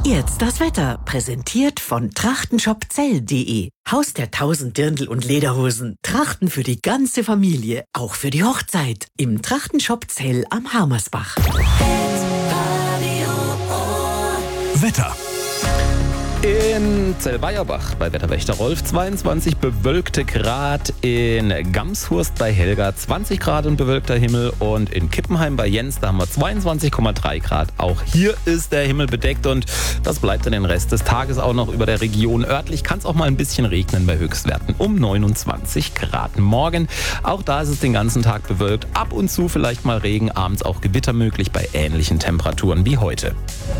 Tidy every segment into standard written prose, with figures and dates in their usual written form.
Jetzt das Wetter, präsentiert von trachtenshopzell.de. Haus der 1000 Dirndl und Lederhosen. Trachten für die ganze Familie, auch für die Hochzeit. Im Trachtenshop Zell am Harmersbach. Wetter. In Zellweierbach bei Wetterwächter Rolf 22 bewölkte Grad, in Gamshurst bei Helga 20 Grad und bewölkter Himmel und in Kippenheim bei Jens, da haben wir 22,3 Grad. Auch hier ist der Himmel bedeckt und das bleibt dann den Rest des Tages auch noch über der Region. Örtlich kann es auch mal ein bisschen regnen bei Höchstwerten um 29 Grad. Morgen, auch da ist es den ganzen Tag bewölkt, ab und zu vielleicht mal Regen, abends auch Gewitter möglich bei ähnlichen Temperaturen wie heute.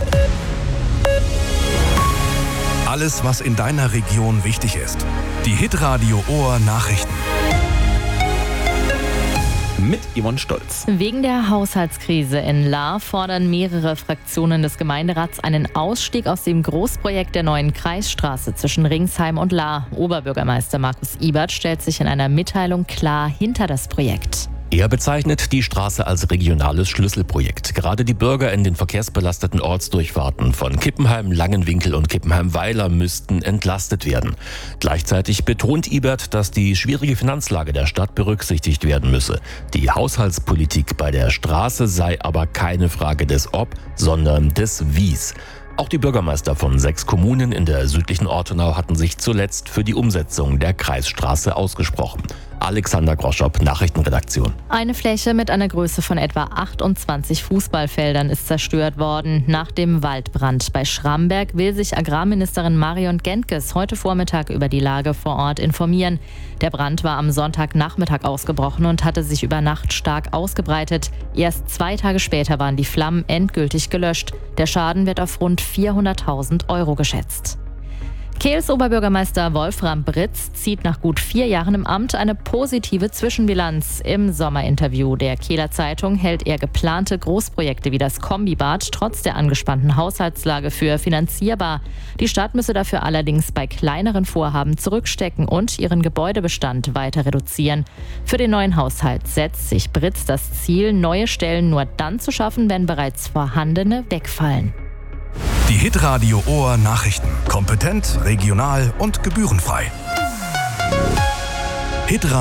Alles, was in deiner Region wichtig ist. Die Hitradio Ohr Nachrichten. Mit Yvonne Stolz. Wegen der Haushaltskrise in Lahr fordern mehrere Fraktionen des Gemeinderats einen Ausstieg aus dem Großprojekt der neuen Kreisstraße zwischen Ringsheim und Lahr. Oberbürgermeister Markus Ibert stellt sich in einer Mitteilung klar hinter das Projekt. Er bezeichnet die Straße als regionales Schlüsselprojekt. Gerade die Bürger in den verkehrsbelasteten Ortsdurchfahrten von Kippenheim, Langenwinkel und Kippenheim-Weiler müssten entlastet werden. Gleichzeitig betont Ibert, dass die schwierige Finanzlage der Stadt berücksichtigt werden müsse. Die Haushaltspolitik bei der Straße sei aber keine Frage des Ob, sondern des Wies. Auch die Bürgermeister von 6 Kommunen in der südlichen Ortenau hatten sich zuletzt für die Umsetzung der Kreisstraße ausgesprochen. Alexander Groschop, Nachrichtenredaktion. Eine Fläche mit einer Größe von etwa 28 Fußballfeldern ist zerstört worden. Nach dem Waldbrand bei Schramberg will sich Agrarministerin Marion Gentges heute Vormittag über die Lage vor Ort informieren. Der Brand war am Sonntagnachmittag ausgebrochen und hatte sich über Nacht stark ausgebreitet. Erst 2 Tage später waren die Flammen endgültig gelöscht. Der Schaden wird auf rund 400.000 € geschätzt. Kehls Oberbürgermeister Wolfram Britz zieht nach gut 4 Jahren im Amt eine positive Zwischenbilanz. Im Sommerinterview der Kehler Zeitung hält er geplante Großprojekte wie das Kombibad trotz der angespannten Haushaltslage für finanzierbar. Die Stadt müsse dafür allerdings bei kleineren Vorhaben zurückstecken und ihren Gebäudebestand weiter reduzieren. Für den neuen Haushalt setzt sich Britz das Ziel, neue Stellen nur dann zu schaffen, wenn bereits vorhandene wegfallen. Die Hitradio Ohr Nachrichten. Kompetent, regional und gebührenfrei.